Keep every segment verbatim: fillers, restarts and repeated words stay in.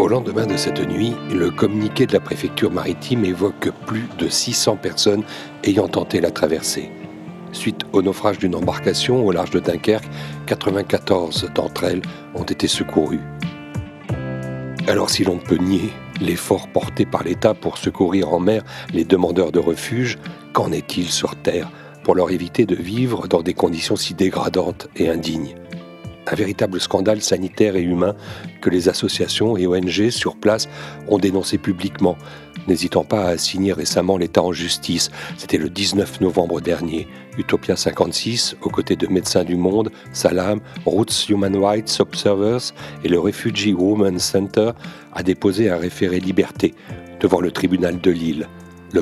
Au lendemain de cette nuit, le communiqué de la préfecture maritime évoque que plus de six cents personnes ayant tenté la traversée. Suite au naufrage d'une embarcation au large de Dunkerque, quatre-vingt-quatorze d'entre elles ont été secourues. Alors si l'on peut nier l'effort porté par l'État pour secourir en mer les demandeurs de refuge, qu'en est-il sur terre pour leur éviter de vivre dans des conditions si dégradantes et indignes ? Un véritable scandale sanitaire et humain que les associations et O N G sur place ont dénoncé publiquement, n'hésitant pas à assigner récemment l'État en justice. C'était le dix-neuf novembre dernier. Utopia cinquante-six, aux côtés de Médecins du Monde, Salam, Roots Human Rights Observers et le Refugee Women's Center, a déposé un référé liberté devant le tribunal de Lille. L'objectif ?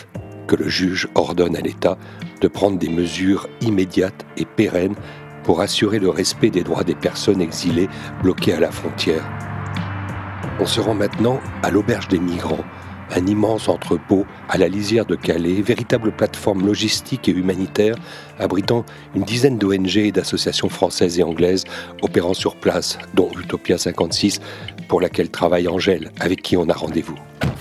Que le juge ordonne à l'État de prendre des mesures immédiates et pérennes pour assurer le respect des droits des personnes exilées bloquées à la frontière. On se rend maintenant à l'Auberge des Migrants, un immense entrepôt à la lisière de Calais, véritable plateforme logistique et humanitaire abritant une dizaine d'O N G et d'associations françaises et anglaises opérant sur place, dont Utopia cinquante-six, pour laquelle travaille Angèle, avec qui on a rendez-vous.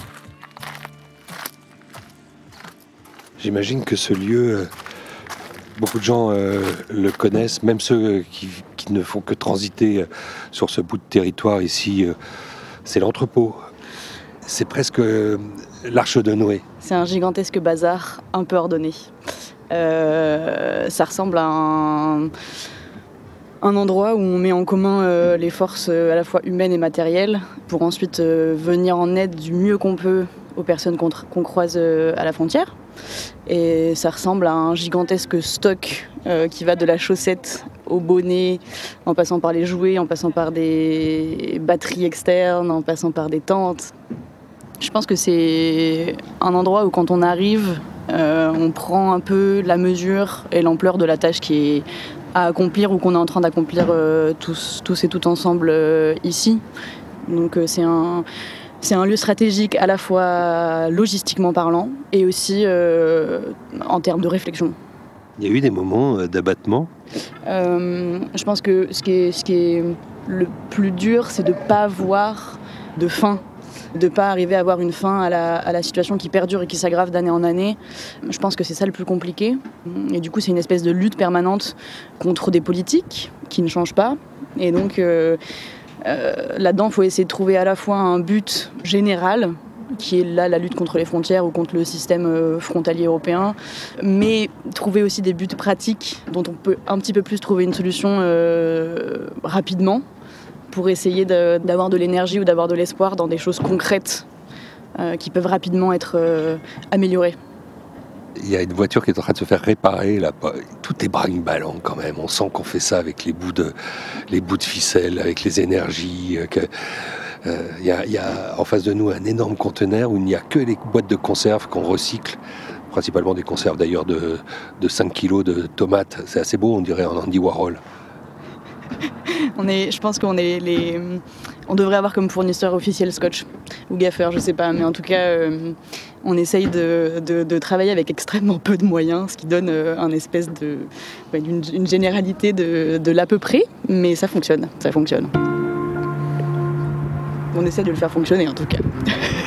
J'imagine que ce lieu... Beaucoup de gens euh, le connaissent, même ceux qui, qui ne font que transiter euh, sur ce bout de territoire ici. Euh, c'est l'entrepôt. C'est presque euh, l'arche de Noé. C'est un gigantesque bazar un peu ordonné. Euh, ça ressemble à un, un endroit où on met en commun euh, les forces euh, à la fois humaines et matérielles pour ensuite euh, venir en aide du mieux qu'on peut aux personnes qu'on, qu'on croise euh, à la frontière. Et ça ressemble à un gigantesque stock euh, qui va de la chaussette au bonnet, en passant par les jouets, en passant par des batteries externes, en passant par des tentes. Je pense que c'est un endroit où quand on arrive, euh, on prend un peu la mesure et l'ampleur de la tâche qui est à accomplir ou qu'on est en train d'accomplir euh, tous, tous et toutes ensemble euh, ici. Donc euh, c'est un... C'est un lieu stratégique à la fois logistiquement parlant et aussi euh, en termes de réflexion. Il y a eu des moments d'abattement ? euh, Je pense que ce qui est, ce qui est le plus dur, c'est de ne pas voir de fin, de ne pas arriver à avoir une fin à la, à la situation qui perdure et qui s'aggrave d'année en année. Je pense que c'est ça le plus compliqué. Et du coup, c'est une espèce de lutte permanente contre des politiques qui ne changent pas. Et donc... Euh, Euh, là-dedans, il faut essayer de trouver à la fois un but général, qui est là la lutte contre les frontières ou contre le système euh, frontalier européen, mais trouver aussi des buts pratiques dont on peut un petit peu plus trouver une solution euh, rapidement pour essayer de, d'avoir de l'énergie ou d'avoir de l'espoir dans des choses concrètes euh, qui peuvent rapidement être euh, améliorées. Il y a une voiture qui est en train de se faire réparer là. Tout est brinque-ballant quand même. On sent qu'on fait ça avec les bouts de, les bouts de ficelle, avec les énergies. Que, euh, il y a, il y a en face de nous un énorme conteneur où il n'y a que les boîtes de conserve qu'on recycle. Principalement des conserves d'ailleurs de, de cinq kilos de tomates. C'est assez beau, on dirait en Andy Warhol. On est, je pense qu'on est les, on devrait avoir comme fournisseur officiel Scotch ou Gaffer, je sais pas, mais en tout cas, euh, on essaye de, de, de travailler avec extrêmement peu de moyens, ce qui donne euh, un espèce de, ouais, une, une généralité de, de l'à peu près, mais ça fonctionne, ça fonctionne. On essaie de le faire fonctionner en tout cas.